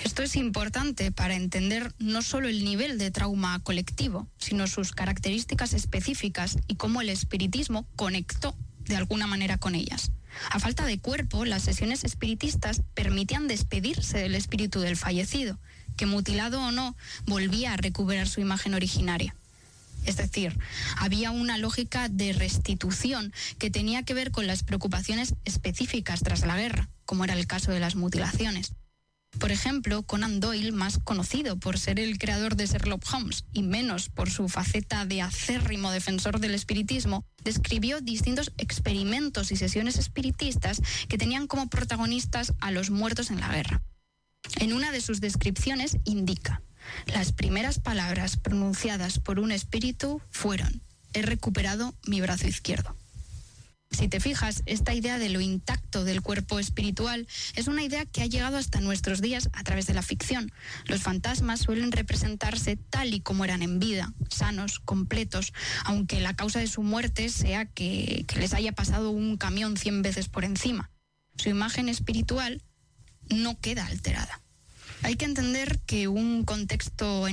Esto es importante para entender no solo el nivel de trauma colectivo, sino sus características específicas y cómo el espiritismo conectó de alguna manera con ellas. A falta de cuerpo, las sesiones espiritistas permitían despedirse del espíritu del fallecido, que mutilado o no, volvía a recuperar su imagen originaria. Es decir, había una lógica de restitución que tenía que ver con las preocupaciones específicas tras la guerra, como era el caso de las mutilaciones. Por ejemplo, Conan Doyle, más conocido por ser el creador de Sherlock Holmes y menos por su faceta de acérrimo defensor del espiritismo, describió distintos experimentos y sesiones espiritistas que tenían como protagonistas a los muertos en la guerra. En una de sus descripciones indica: las primeras palabras pronunciadas por un espíritu fueron: he recuperado mi brazo izquierdo. Si te fijas, esta idea de lo intacto del cuerpo espiritual es una idea que ha llegado hasta nuestros días a través de la ficción. Los fantasmas suelen representarse tal y como eran en vida, sanos, completos, aunque la causa de su muerte sea que les haya pasado un camión 100 veces por encima. Su imagen espiritual no queda alterada. Hay que entender que en un contexto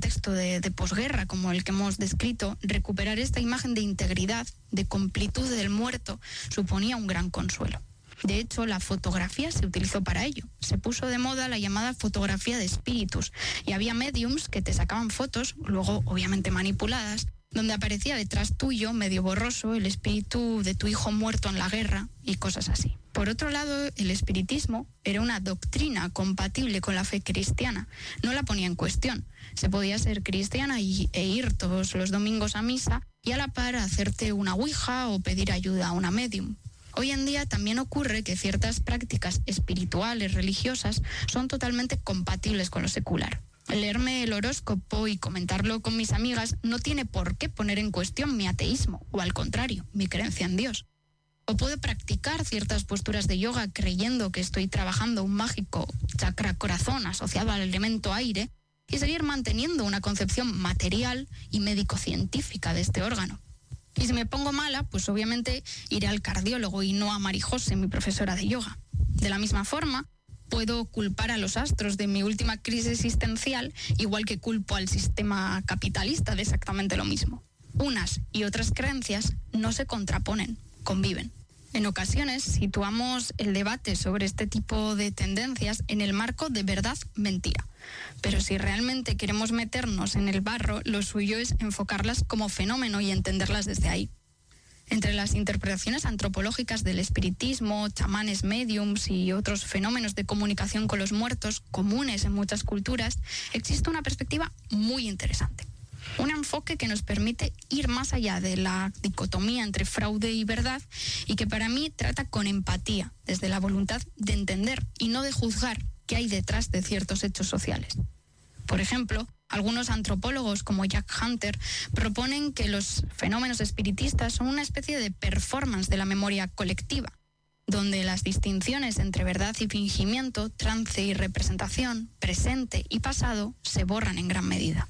de posguerra como el que hemos descrito, recuperar esta imagen de integridad, de completud del muerto, suponía un gran consuelo. De hecho, la fotografía se utilizó para ello. Se puso de moda la llamada fotografía de espíritus y había mediums que te sacaban fotos, luego obviamente manipuladas, donde aparecía detrás tuyo, medio borroso, el espíritu de tu hijo muerto en la guerra y cosas así. Por otro lado, el espiritismo era una doctrina compatible con la fe cristiana. No la ponía en cuestión. Se podía ser cristiana e ir todos los domingos a misa y a la par hacerte una ouija o pedir ayuda a una medium. Hoy en día también ocurre que ciertas prácticas espirituales, religiosas, son totalmente compatibles con lo secular. Leerme el horóscopo y comentarlo con mis amigas no tiene por qué poner en cuestión mi ateísmo, o al contrario, mi creencia en Dios. O puedo practicar ciertas posturas de yoga creyendo que estoy trabajando un mágico chakra corazón asociado al elemento aire y seguir manteniendo una concepción material y médico-científica de este órgano. Y si me pongo mala, pues obviamente iré al cardiólogo y no a Marijose, mi profesora de yoga. De la misma forma, puedo culpar a los astros de mi última crisis existencial, igual que culpo al sistema capitalista de exactamente lo mismo. Unas y otras creencias no se contraponen, conviven. En ocasiones situamos el debate sobre este tipo de tendencias en el marco de verdad-mentira. Pero si realmente queremos meternos en el barro, lo suyo es enfocarlas como fenómeno y entenderlas desde ahí. Entre las interpretaciones antropológicas del espiritismo, chamanes, mediums y otros fenómenos de comunicación con los muertos comunes en muchas culturas, existe una perspectiva muy interesante. Un enfoque que nos permite ir más allá de la dicotomía entre fraude y verdad y que para mí trata con empatía, desde la voluntad de entender y no de juzgar qué hay detrás de ciertos hechos sociales. Por ejemplo, algunos antropólogos como Jack Hunter proponen que los fenómenos espiritistas son una especie de performance de la memoria colectiva, donde las distinciones entre verdad y fingimiento, trance y representación, presente y pasado se borran en gran medida.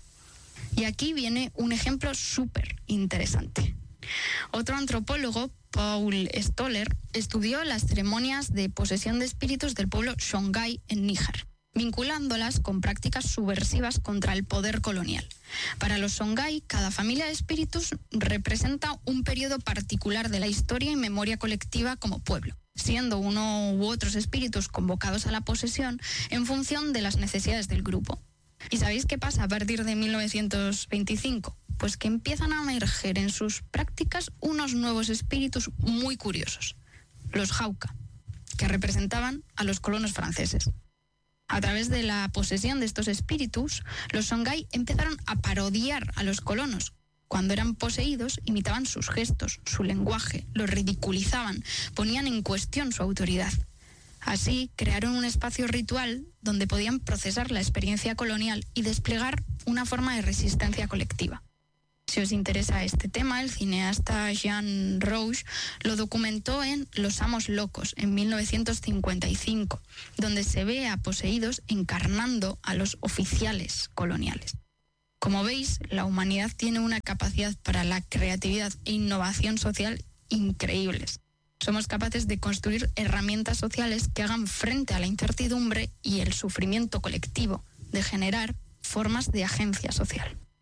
Y aquí viene un ejemplo súper interesante. Otro antropólogo, Paul Stoller, estudió las ceremonias de posesión de espíritus del pueblo Songhai en Níger, vinculándolas con prácticas subversivas contra el poder colonial. Para los Songhai, cada familia de espíritus representa un periodo particular de la historia y memoria colectiva como pueblo, siendo uno u otros espíritus convocados a la posesión en función de las necesidades del grupo. ¿Y sabéis qué pasa a partir de 1925? Pues que empiezan a emerger en sus prácticas unos nuevos espíritus muy curiosos, los Jauka, que representaban a los colonos franceses. A través de la posesión de estos espíritus, los Songhai empezaron a parodiar a los colonos. Cuando eran poseídos, imitaban sus gestos, su lenguaje, los ridiculizaban, ponían en cuestión su autoridad. Así, crearon un espacio ritual donde podían procesar la experiencia colonial y desplegar una forma de resistencia colectiva. Si os interesa este tema, el cineasta Jean Rouch lo documentó en Los amos locos, en 1955, donde se ve a poseídos encarnando a los oficiales coloniales. Como veis, la humanidad tiene una capacidad para la creatividad e innovación social increíbles. somos capaces de construir herramientas sociales que hagan frente a la incertidumbre y el sufrimiento colectivo, de generar formas de agencia social.